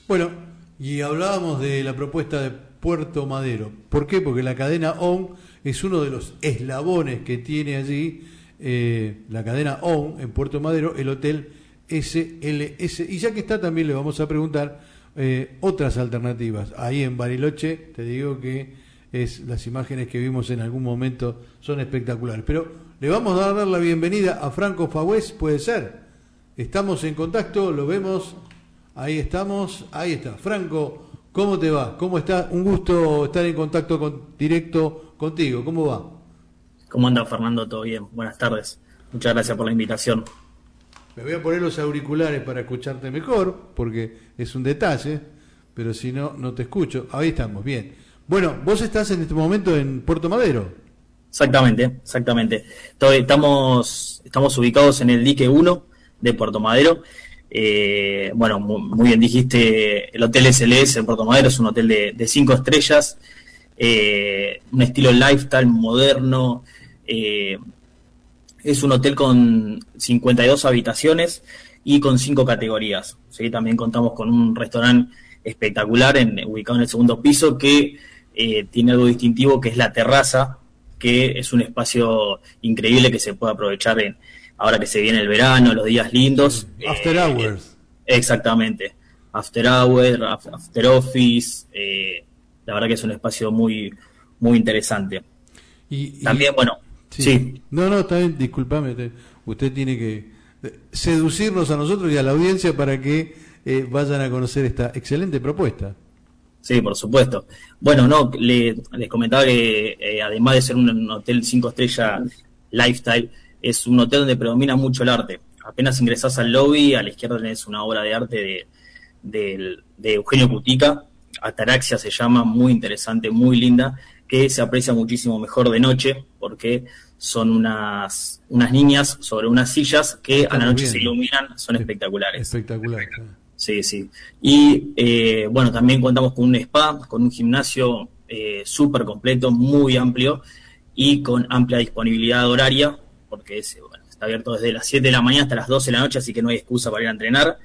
Bueno, y hablábamos de la propuesta de Puerto Madero. ¿Por qué? Porque la cadena ON es uno de los eslabones que tiene allí la cadena ON en Puerto Madero, el Hotel SLS. Y ya que está, también le vamos a preguntar otras alternativas. Ahí en Bariloche, te digo que las imágenes que vimos en algún momento son espectaculares. Pero le vamos a dar la bienvenida a Franco Fagüez, ¿puede ser? Estamos en contacto, lo vemos. Ahí estamos, ahí está. Franco, ¿cómo te va? ¿Cómo estás? Un gusto estar en contacto directo contigo. ¿Cómo va? ¿Cómo anda, Fernando? ¿Todo bien? Buenas tardes. Muchas gracias por la invitación. Me voy a poner los auriculares para escucharte mejor, porque es un detalle, pero si no, no te escucho. Ahí estamos, bien. Bueno, vos estás en este momento en Puerto Madero. Exactamente. Estamos ubicados en el dique 1 de Puerto Madero. Bueno, muy bien dijiste, el Hotel SLS en Puerto Madero es un hotel de 5 estrellas, un estilo lifestyle moderno, es un hotel con 52 habitaciones y con 5 categorías, ¿sí? También contamos con un restaurante espectacular ubicado en el segundo piso que tiene algo distintivo, que es la terraza, que es un espacio increíble que se puede aprovechar ahora que se viene el verano, los días lindos. After hours. Exactamente. After hours, after office. La verdad que es un espacio muy, muy interesante. También, bueno, sí. No, está bien, discúlpame. Usted tiene que seducirnos a nosotros y a la audiencia para que vayan a conocer esta excelente propuesta. Sí, por supuesto. Bueno, les comentaba que además de ser un hotel 5 estrellas lifestyle, es un hotel donde predomina mucho el arte. Apenas ingresás al lobby, a la izquierda tenés una obra de arte de Eugenio Cutica, Ataraxia se llama, muy interesante, muy linda, que se aprecia muchísimo mejor de noche, porque son unas niñas sobre unas sillas que a la noche se iluminan, son espectaculares. Espectacular. Sí. Y bueno, también contamos con un spa, con un gimnasio súper completo, muy amplio, y con amplia disponibilidad horaria, porque está abierto desde las 7 de la mañana hasta las 12 de la noche, así que no hay excusa para ir a entrenar,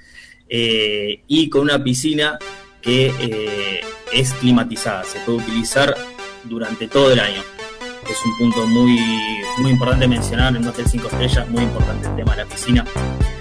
y con una piscina que es climatizada, se puede utilizar durante todo el año. Es un punto muy, muy importante mencionar en un hotel 5 estrellas, muy importante el tema de la piscina.